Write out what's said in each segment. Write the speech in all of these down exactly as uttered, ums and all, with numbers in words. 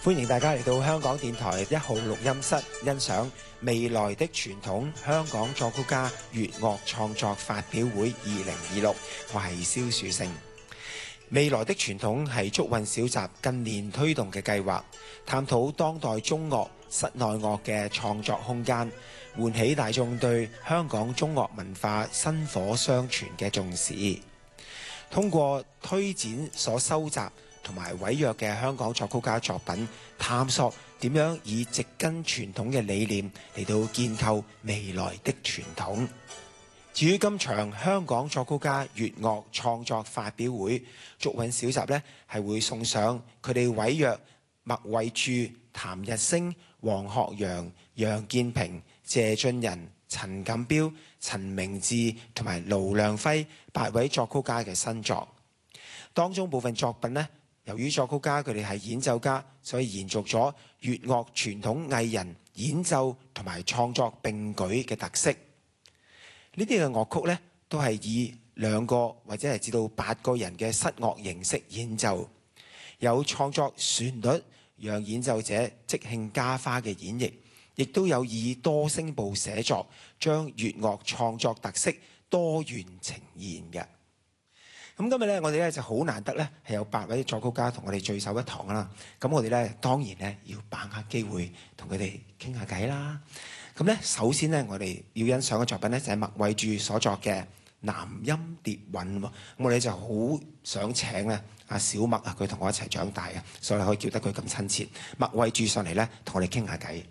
歡迎大家嚟到香港電台一號錄音室欣賞未來的傳統香港作曲家粵樂創作發表會二零二六，我係蕭樹成。未來的傳統係竹韻小集近年推動嘅計劃，探討當代中樂、室內樂嘅創作空間，喚起大眾對香港中樂文化薪火相傳嘅重視。通過推展所收集同埋委約嘅香港作曲家作品，探索點樣以植根傳統嘅理念嚟到建構未來的傳統。至於今場香港作曲家粵樂創作發表會，竹韻小集呢係會送上佢哋委約麥偉柱、譚日升、黃學陽、楊建平、謝俊仁、陳錦標、陳明志同埋盧亮輝八位作曲家嘅新作。當中部分作品呢，由於作曲家佢哋係演奏家，所以延續咗粵樂傳統藝人演奏同埋創作並舉嘅特色。呢啲嘅樂曲呢，都係以兩個或者係至到八個人嘅室樂形式演奏，有創作旋律讓演奏者即興加花嘅演繹，亦都有以多聲部寫作將粵樂創作特色多元呈現嘅。咁今日咧，我哋咧就好難得咧，係有八位作曲家同我哋聚首一堂啦。咁我哋咧當然咧要把握機會同佢哋傾下偈啦。咁咧，首先咧，我哋要欣賞嘅作品咧就係麥偉柱所作嘅《南音蝶韻》喎。咁我哋就好想請咧阿小麥啊，佢同我一齊長大啊，所以可以叫得佢咁親切。麥偉柱上嚟咧，同我哋傾下偈。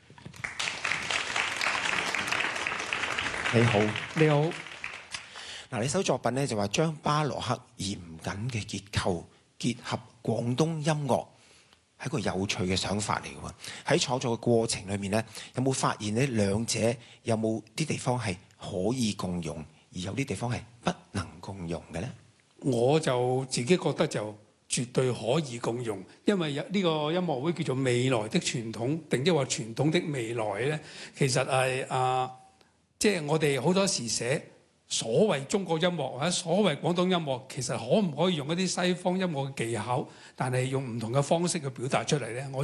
你好， 你好。 嗱，呢首作品咧就話將巴洛克嚴謹嘅結構結合廣東音樂，係一個有趣嘅想法嚟嘅喎。喺創作嘅過程裏面咧，有冇發現呢兩者有冇啲地方係可以共用，而有啲地方係不能共用嘅咧？ 我就自己覺得就絕對可以共用，因為有呢個音樂會叫做未來的傳統，定即係話傳統的未來咧，其實係啊，即係我哋好多時寫所謂中國音樂或者所謂廣東音樂，其實可唔可以用一啲西方音樂嘅技巧，但係用唔同嘅方式去表達出嚟咧？我